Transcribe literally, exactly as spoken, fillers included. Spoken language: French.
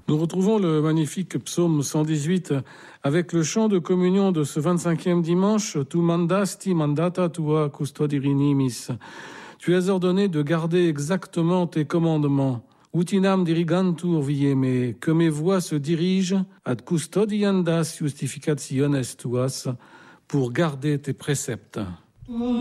Nous retrouvons le magnifique psaume cent dix-huit avec le chant de communion de ce vingt-cinquième dimanche. Tu mandasti mandata tua custodiri nimis. Tu as ordonné de garder exactement tes commandements. Utinam dirigantur vieme, que mes voix se dirigent ad custodiandas justificationes tuas, pour garder tes préceptes.